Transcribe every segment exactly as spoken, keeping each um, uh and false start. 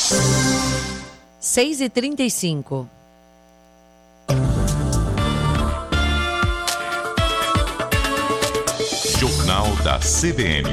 seis e trinta e cinco. Jornal da C B N.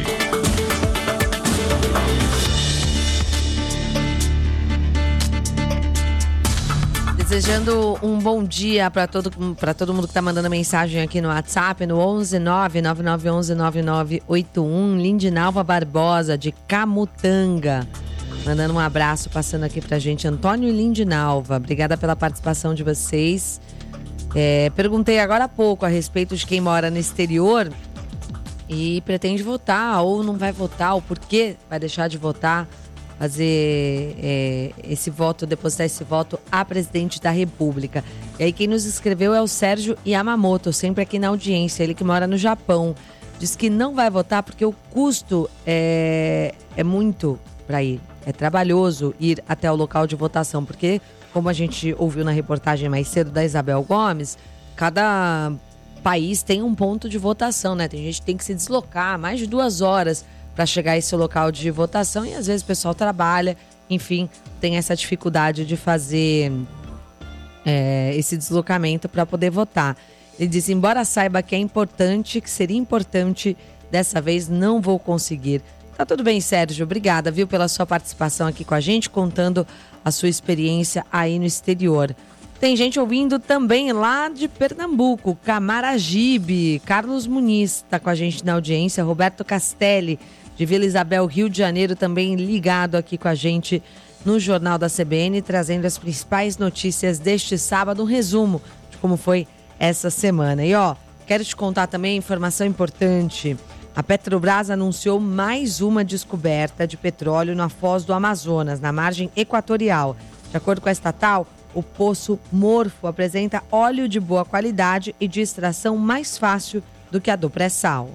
Desejando um bom dia para todo, para todo mundo que está mandando mensagem aqui no WhatsApp, no onze nove nove nove um um nove nove oito um. Lindinalva Barbosa, de Camutanga, mandando um abraço, passando aqui pra gente. Antônio e Lindinalva, obrigada pela participação de vocês. É, perguntei agora há pouco a respeito de quem mora no exterior e pretende votar ou não vai votar, ou por que vai deixar de votar, fazer é, esse voto, depositar esse voto a presidente da República. E aí quem nos escreveu é o Sérgio Yamamoto, sempre aqui na audiência, ele que mora no Japão. Diz que não vai votar porque o custo é, é muito para ir. É trabalhoso ir até o local de votação, porque, como a gente ouviu na reportagem mais cedo da Isabel Gomes, cada país tem um ponto de votação, né? Tem gente que tem que se deslocar mais de duas horas para chegar a esse local de votação e às vezes o pessoal trabalha, enfim, tem essa dificuldade de fazer é, esse deslocamento para poder votar. Ele disse, embora saiba que é importante, que seria importante, dessa vez não vou conseguir. Tá tudo bem, Sérgio, obrigada, viu, pela sua participação aqui com a gente, contando a sua experiência aí no exterior. Tem gente ouvindo também lá de Pernambuco, Camaragibe, Carlos Muniz está com a gente na audiência, Roberto Castelli, de Vila Isabel, Rio de Janeiro, também ligado aqui com a gente no Jornal da C B N, trazendo as principais notícias deste sábado, um resumo de como foi essa semana. E ó, quero te contar também informação importante. A Petrobras anunciou mais uma descoberta de petróleo na Foz do Amazonas, na margem equatorial. De acordo com a estatal, o Poço Morfo apresenta óleo de boa qualidade e de extração mais fácil do que a do pré-sal.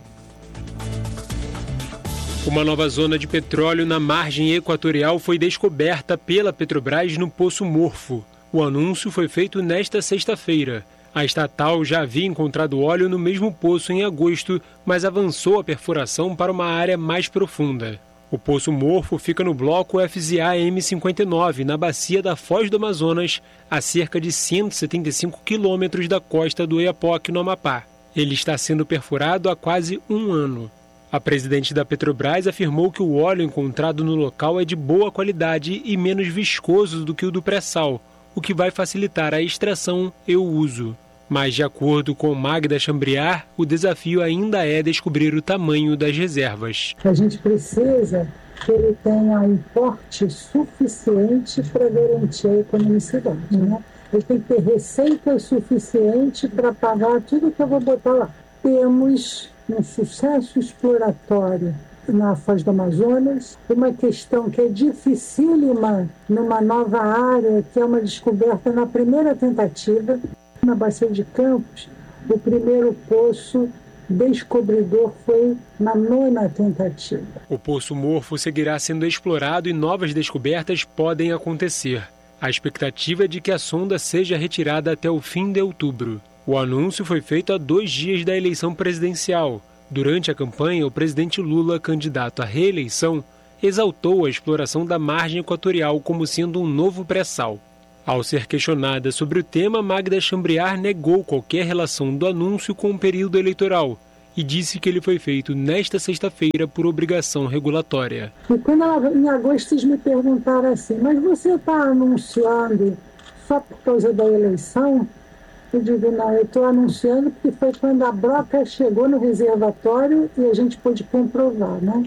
Uma nova zona de petróleo na margem equatorial foi descoberta pela Petrobras no Poço Morfo. O anúncio foi feito nesta sexta-feira. A estatal já havia encontrado óleo no mesmo poço em agosto, mas avançou a perfuração para uma área mais profunda. O Poço Morfo fica no bloco F Z A M cinquenta e nove, na bacia da Foz do Amazonas, a cerca de cento e setenta e cinco quilômetros da costa do Oiapoque, no Amapá. Ele está sendo perfurado há quase um ano. A presidente da Petrobras afirmou que o óleo encontrado no local é de boa qualidade e menos viscoso do que o do pré-sal, o que vai facilitar a extração e o uso. Mas, de acordo com Magda Chambriard, o desafio ainda é descobrir o tamanho das reservas. A gente precisa que ele tenha um porte suficiente para garantir a economicidade, né? Ele tem que ter receita suficiente para pagar tudo que eu vou botar lá. Temos um sucesso exploratório na Foz do Amazonas, uma questão que é dificílima numa nova área, que é uma descoberta na primeira tentativa. Na Bacia de Campos, o primeiro poço descobridor foi na nona tentativa. O Poço Morfo seguirá sendo explorado e novas descobertas podem acontecer. A expectativa é de que a sonda seja retirada até o fim de outubro. O anúncio foi feito a dois dias da eleição presidencial. Durante a campanha, o presidente Lula, candidato à reeleição, exaltou a exploração da margem equatorial como sendo um novo pré-sal. Ao ser questionada sobre o tema, Magda Chambriard negou qualquer relação do anúncio com o período eleitoral e disse que ele foi feito nesta sexta-feira por obrigação regulatória. E quando ela, em agosto vocês me perguntaram assim, mas você está anunciando só por causa da eleição? Eu digo, não, eu estou anunciando porque foi quando a broca chegou no reservatório e a gente pôde comprovar, né?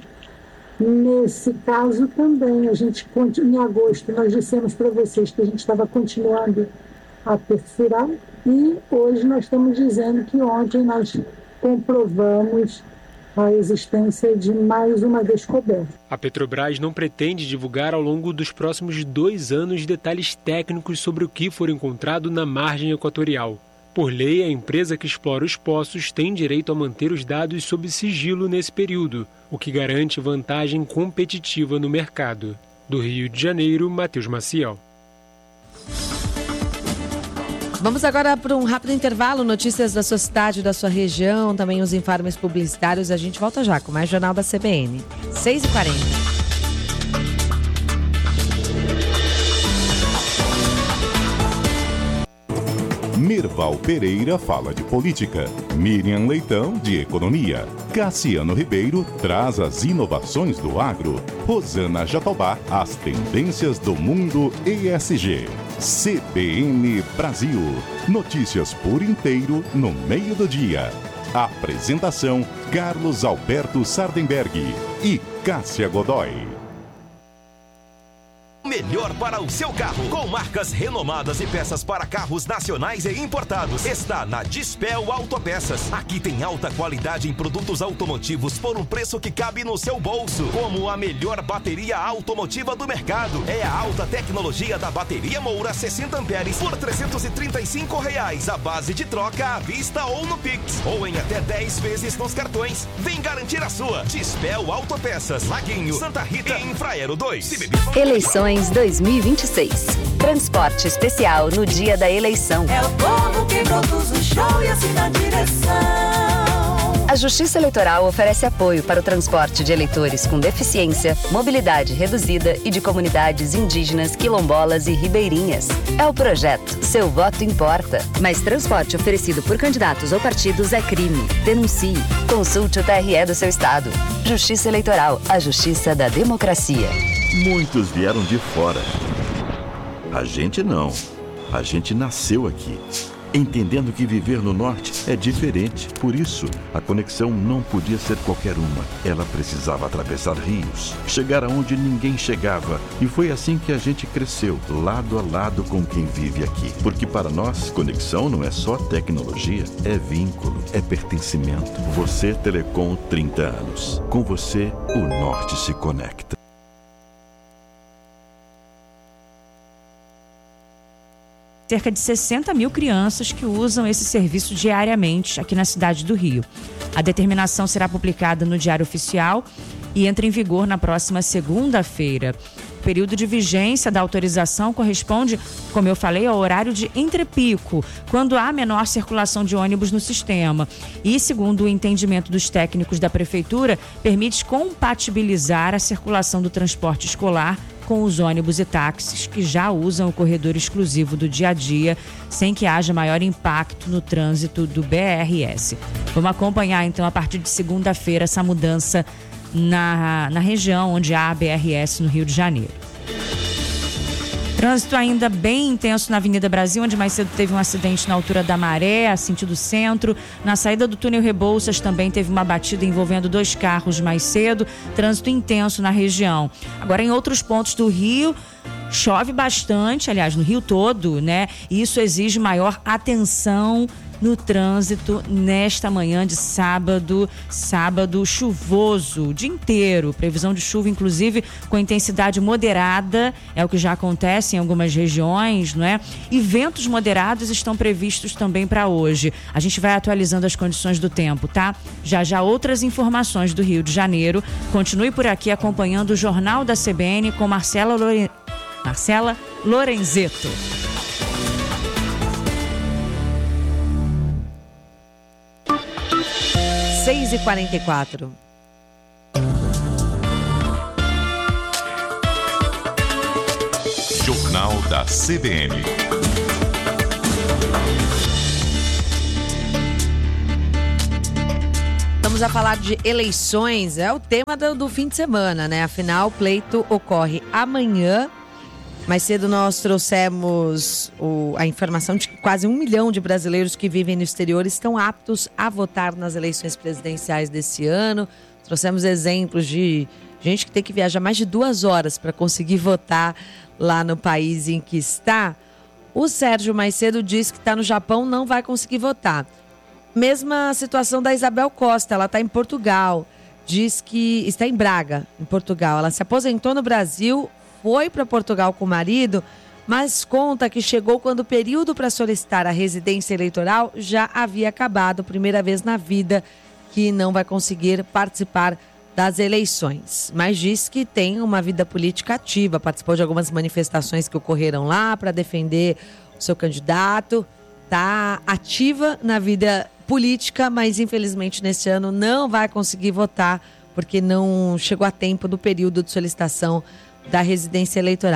Nesse caso também, a gente, em agosto, nós dissemos para vocês que a gente estava continuando a perfurar e hoje nós estamos dizendo que ontem nós comprovamos a existência de mais uma descoberta. A Petrobras não pretende divulgar ao longo dos próximos dois anos detalhes técnicos sobre o que for encontrado na margem equatorial. Por lei, a empresa que explora os poços tem direito a manter os dados sob sigilo nesse período, o que garante vantagem competitiva no mercado. Do Rio de Janeiro, Matheus Maciel. Vamos agora para um rápido intervalo, notícias da sua cidade, da sua região, também os informes publicitários. A gente volta já com mais Jornal da C B N. seis e quarenta. Erval Pereira fala de política. Miriam Leitão, de economia. Cassiano Ribeiro traz as inovações do agro. Rosana Jatobá, as tendências do mundo E S G. C B N Brasil. Notícias por inteiro no meio do dia. Apresentação: Carlos Alberto Sardenberg e Cássia Godoy. Melhor para o seu carro, com marcas renomadas e peças para carros nacionais e importados. Está na Dispel Autopeças. Aqui tem alta qualidade em produtos automotivos por um preço que cabe no seu bolso. Como a melhor bateria automotiva do mercado. É a alta tecnologia da bateria Moura sessenta amperes por trezentos e trinta e cinco reais. A base de troca à vista ou no Pix. Ou em até dez vezes nos cartões. Vem garantir a sua. Dispel Autopeças, Laguinho, Santa Rita e Infraero dois. Eleições dois mil e vinte e seis. Transporte especial no dia da eleição. É o povo que produz o show e assina a direção. A Justiça Eleitoral oferece apoio para o transporte de eleitores com deficiência, mobilidade reduzida e de comunidades indígenas, quilombolas e ribeirinhas. É o projeto Seu Voto Importa. Mas transporte oferecido por candidatos ou partidos é crime. Denuncie. Consulte o T R E do seu estado. Justiça Eleitoral, a justiça da democracia. Muitos vieram de fora. A gente não. A gente nasceu aqui, entendendo que viver no norte é diferente. Por isso, a conexão não podia ser qualquer uma. Ela precisava atravessar rios, chegar aonde ninguém chegava. E foi assim que a gente cresceu, lado a lado com quem vive aqui. Porque para nós, conexão não é só tecnologia, é vínculo, é pertencimento. Você, Telecom, trinta anos. Com você, o norte se conecta. Cerca de sessenta mil crianças que usam esse serviço diariamente aqui na cidade do Rio. A determinação será publicada no Diário Oficial e entra em vigor na próxima segunda-feira. O período de vigência da autorização corresponde, como eu falei, ao horário de entrepico, quando há menor circulação de ônibus no sistema. E, segundo o entendimento dos técnicos da Prefeitura, permite compatibilizar a circulação do transporte escolar com os ônibus e táxis que já usam o corredor exclusivo do dia a dia, sem que haja maior impacto no trânsito do B R S. Vamos acompanhar, então, a partir de segunda-feira, essa mudança na, na região onde há a B R S no Rio de Janeiro. Trânsito ainda bem intenso na Avenida Brasil, onde mais cedo teve um acidente na altura da Maré, sentido centro. Na saída do túnel Rebouças também teve uma batida envolvendo dois carros mais cedo. Trânsito intenso na região. Agora, em outros pontos do Rio, chove bastante, aliás, no Rio todo, né? E isso exige maior atenção no trânsito nesta manhã de sábado, sábado chuvoso, o dia inteiro. Previsão de chuva, inclusive, com intensidade moderada, é o que já acontece em algumas regiões, não é? E ventos moderados estão previstos também para hoje. A gente vai atualizando as condições do tempo, tá? Já já outras informações do Rio de Janeiro. Continue por aqui acompanhando o Jornal da C B N com Marcela, Loren... Marcela Lorenzeto. seis e quarenta e quatro. Jornal da C B N. Vamos a falar de eleições, é o tema do, do fim de semana, né? Afinal, o pleito ocorre amanhã. Mais cedo nós trouxemos o, a informação de que quase um milhão de brasileiros que vivem no exterior estão aptos a votar nas eleições presidenciais desse ano. Trouxemos exemplos de gente que tem que viajar mais de duas horas para conseguir votar lá no país em que está. O Sérgio mais cedo disse que está no Japão, não vai conseguir votar. Mesma situação da Isabel Costa, ela está em Portugal. Diz que está em Braga, em Portugal. Ela se aposentou no Brasil, foi para Portugal com o marido, mas conta que chegou quando o período para solicitar a residência eleitoral já havia acabado, primeira vez na vida que não vai conseguir participar das eleições. Mas diz que tem uma vida política ativa, participou de algumas manifestações que ocorreram lá para defender o seu candidato, está ativa na vida política, mas infelizmente nesse ano não vai conseguir votar porque não chegou a tempo do período de solicitação da residência eleitoral.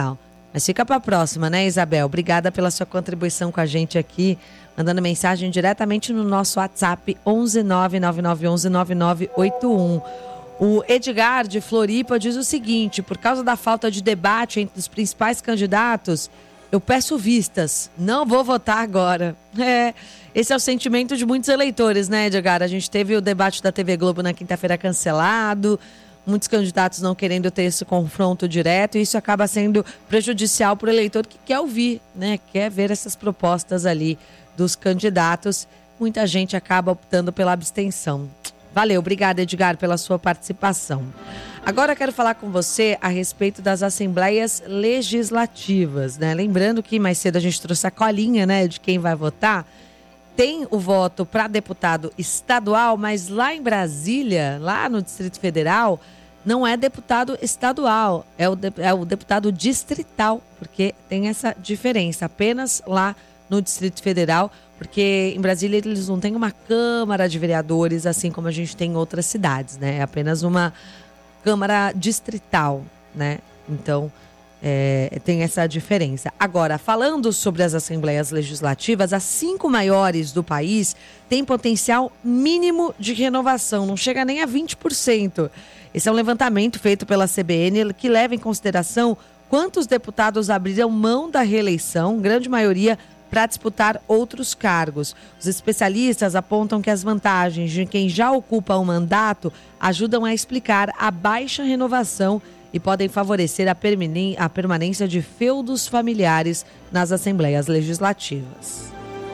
Mas fica para a próxima, né, Isabel? Obrigada pela sua contribuição com a gente aqui, mandando mensagem diretamente no nosso WhatsApp onze nove nove nove um um nove nove oito um. O Edgar de Floripa diz o seguinte: por causa da falta de debate entre os principais candidatos, eu peço vistas, não vou votar agora. É, esse é o sentimento de muitos eleitores, né, Edgar? A gente teve o debate da T V Globo na quinta-feira cancelado, muitos candidatos não querendo ter esse confronto direto, e isso acaba sendo prejudicial para o eleitor que quer ouvir, né, quer ver essas propostas ali dos candidatos. Muita gente acaba optando pela abstenção. Valeu, obrigada, Edgar, pela sua participação. Agora eu quero falar com você a respeito das assembleias legislativas, né? Lembrando que mais cedo a gente trouxe a colinha, né, de quem vai votar. Tem o voto para deputado estadual, mas lá em Brasília, lá no Distrito Federal, não é deputado estadual, é o, de, é o deputado distrital, porque tem essa diferença, apenas lá no Distrito Federal, porque em Brasília eles não têm uma Câmara de Vereadores, assim como a gente tem em outras cidades, né? É apenas uma Câmara distrital, né? Então, é, tem essa diferença. Agora, falando sobre as assembleias legislativas, as cinco maiores do país têm potencial mínimo de renovação, não chega nem a vinte por cento. Esse é um levantamento feito pela C B N que leva em consideração quantos deputados abriram mão da reeleição, grande maioria para disputar outros cargos. Os especialistas apontam que as vantagens de quem já ocupa o mandato ajudam a explicar a baixa renovação e podem favorecer a, permane- a permanência de feudos familiares nas assembleias legislativas.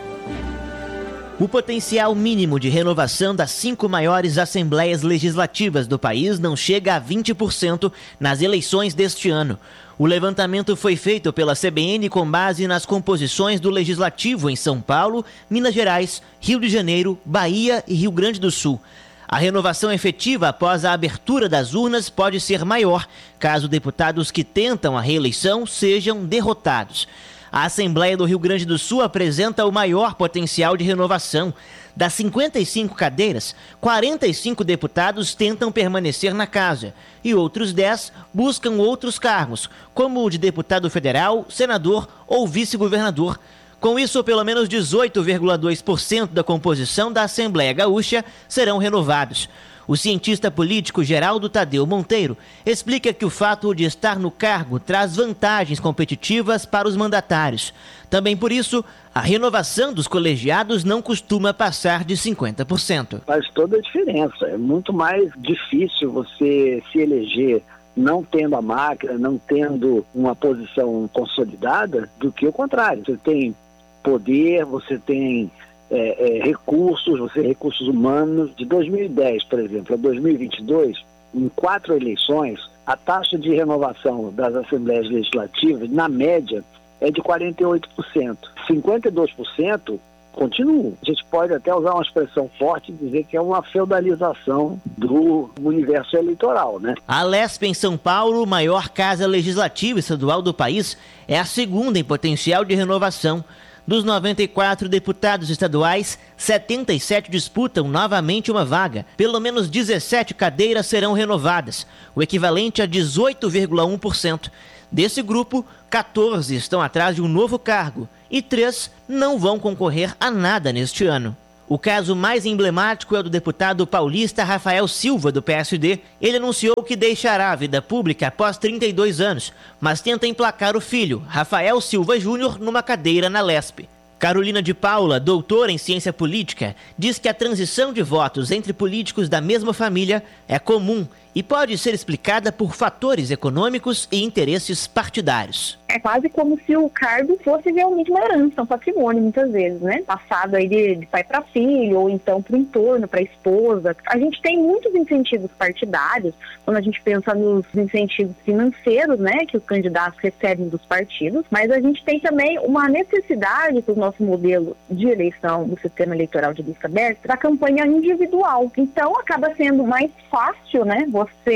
O potencial mínimo de renovação das cinco maiores assembleias legislativas do país não chega a vinte por cento nas eleições deste ano. O levantamento foi feito pela C B N com base nas composições do Legislativo em São Paulo, Minas Gerais, Rio de Janeiro, Bahia e Rio Grande do Sul. A renovação efetiva após a abertura das urnas pode ser maior, caso deputados que tentam a reeleição sejam derrotados. A Assembleia do Rio Grande do Sul apresenta o maior potencial de renovação. Das cinquenta e cinco cadeiras, quarenta e cinco deputados tentam permanecer na casa e outros dez buscam outros cargos, como o de deputado federal, senador ou vice-governador. Com isso, pelo menos dezoito vírgula dois por cento da composição da Assembleia Gaúcha serão renovados. O cientista político Geraldo Tadeu Monteiro explica que o fato de estar no cargo traz vantagens competitivas para os mandatários. Também por isso, a renovação dos colegiados não costuma passar de cinquenta por cento. Faz toda a diferença. É muito mais difícil você se eleger não tendo a máquina, não tendo uma posição consolidada, do que o contrário. Você tem poder, você tem É, é, recursos, você tem recursos humanos. De dois mil e dez, por exemplo, a dois mil e vinte e dois, em quatro eleições, a taxa de renovação das assembleias legislativas, na média, é de quarenta e oito por cento. cinquenta e dois por cento continuam. A gente pode até usar uma expressão forte e dizer que é uma feudalização do universo eleitoral, né? A Lesp em São Paulo, maior casa legislativa estadual do país, é a segunda em potencial de renovação. Dos noventa e quatro deputados estaduais, setenta e sete disputam novamente uma vaga. Pelo menos dezessete cadeiras serão renovadas, o equivalente a dezoito vírgula um por cento. Desse grupo, quatorze estão atrás de um novo cargo e três não vão concorrer a nada neste ano. O caso mais emblemático é o do deputado paulista Rafael Silva, do P S D. Ele anunciou que deixará a vida pública após trinta e dois anos, mas tenta emplacar o filho, Rafael Silva Júnior, numa cadeira na Lesp. Carolina de Paula, doutora em ciência política, diz que a transição de votos entre políticos da mesma família é comum e pode ser explicada por fatores econômicos e interesses partidários. É quase como se o cargo fosse realmente uma herança, um patrimônio, muitas vezes, né? Passado aí de, de pai para filho, ou então para o entorno, para a esposa. A gente tem muitos incentivos partidários, quando a gente pensa nos incentivos financeiros, né, que os candidatos recebem dos partidos, mas a gente tem também uma necessidade para o nosso modelo de eleição do sistema eleitoral de lista aberta, da campanha individual. Então, acaba sendo mais fácil, né, você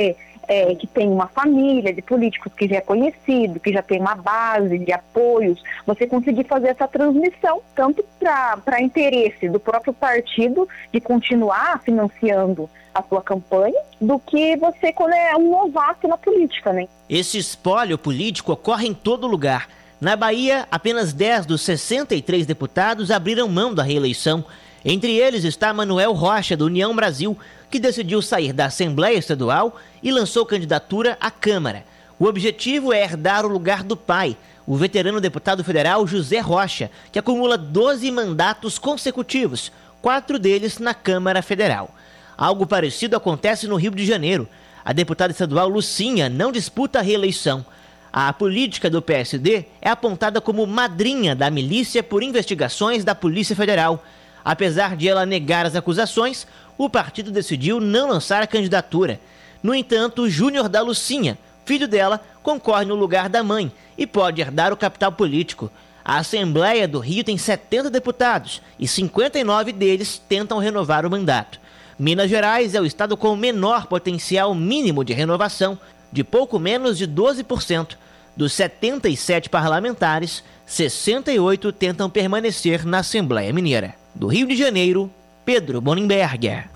é, que tem uma família de políticos que já é conhecido, que já tem uma base de apoios, você conseguir fazer essa transmissão, tanto para interesse do próprio partido de continuar financiando a sua campanha, do que você quando é um novato na política, né? Esse espólio político ocorre em todo lugar. Na Bahia, apenas dez dos sessenta e três deputados abriram mão da reeleição. Entre eles está Manuel Rocha, do União Brasil, que decidiu sair da Assembleia Estadual e lançou candidatura à Câmara. O objetivo é herdar o lugar do pai, o veterano deputado federal José Rocha, que acumula doze mandatos consecutivos, quatro deles na Câmara Federal. Algo parecido acontece no Rio de Janeiro. A deputada estadual Lucinha não disputa a reeleição. A política do P S D é apontada como madrinha da milícia por investigações da Polícia Federal. Apesar de ela negar as acusações, o partido decidiu não lançar a candidatura. No entanto, Júnior da Lucinha, filho dela, concorre no lugar da mãe e pode herdar o capital político. A Assembleia do Rio tem setenta deputados e cinquenta e nove deles tentam renovar o mandato. Minas Gerais é o estado com o menor potencial mínimo de renovação, de pouco menos de doze por cento. Dos setenta e sete parlamentares, sessenta e oito tentam permanecer na Assembleia Mineira. Do Rio de Janeiro, Pedro Bonenberger.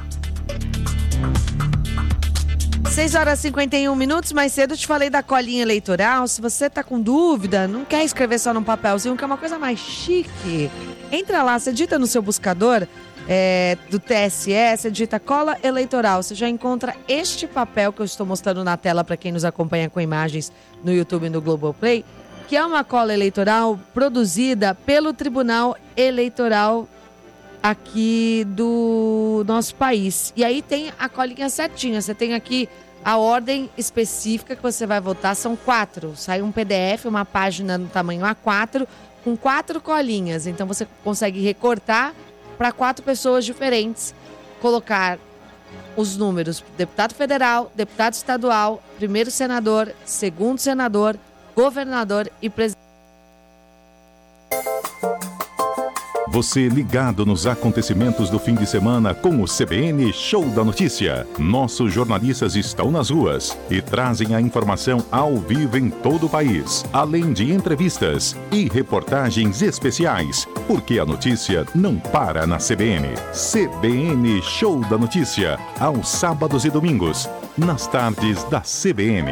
seis horas e cinquenta e um minutos, mais cedo eu te falei da colinha eleitoral. Se você tá com dúvida, não quer escrever só num papelzinho, que é uma coisa mais chique, entra lá, você digita no seu buscador é, do T S E, você digita cola eleitoral, você já encontra este papel que eu estou mostrando na tela para quem nos acompanha com imagens no YouTube e no Globoplay, que é uma cola eleitoral produzida pelo Tribunal Eleitoral aqui do nosso país. E aí tem a colinha certinha, você tem aqui a ordem específica que você vai votar, são quatro. Sai um P D F, uma página no tamanho A quatro, com quatro colinhas. Então você consegue recortar para quatro pessoas diferentes, colocar os números: deputado federal, deputado estadual, primeiro senador, segundo senador, governador e presidente. Você ligado nos acontecimentos do fim de semana com o C B N Show da Notícia. Nossos jornalistas estão nas ruas e trazem a informação ao vivo em todo o país, além de entrevistas e reportagens especiais, porque a notícia não para na C B N. C B N Show da Notícia, aos sábados e domingos, nas tardes da C B N.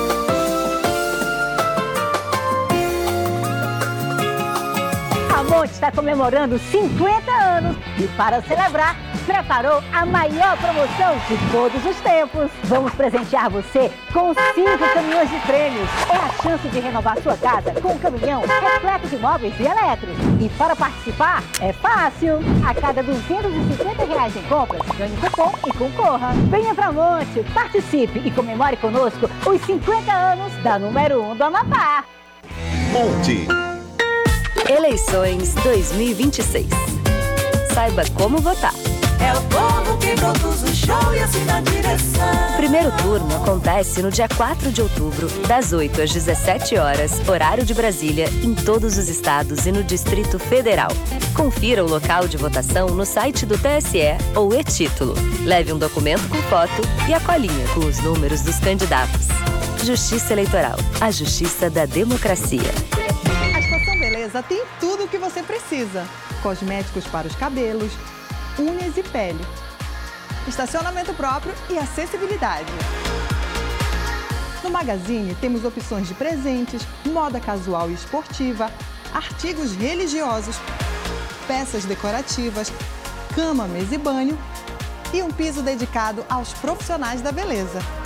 Monte está comemorando cinquenta anos e, para celebrar, preparou a maior promoção de todos os tempos. Vamos presentear você com cinco caminhões de prêmios. É a chance de renovar sua casa com um caminhão repleto de móveis e elétricos. E para participar, é fácil. A cada duzentos e cinquenta reais em compras, ganhe cupom e concorra. Venha pra Monte, participe e comemore conosco os cinquenta anos da número um do Amapá. Monte. Eleições dois mil e vinte e seis. Saiba como votar. É o povo que produz o show e assina a direção. O primeiro turno acontece no dia quatro de outubro, das oito às dezessete horas, horário de Brasília, em todos os estados e no Distrito Federal. Confira o local de votação no site do T S E ou e-título. Leve um documento com foto e a colinha com os números dos candidatos. Justiça Eleitoral, a justiça da democracia. Beleza tem tudo o que você precisa. Cosméticos para os cabelos, unhas e pele. Estacionamento próprio e acessibilidade. No Magazine temos opções de presentes, moda casual e esportiva, artigos religiosos, peças decorativas, cama, mesa e banho e um piso dedicado aos profissionais da beleza.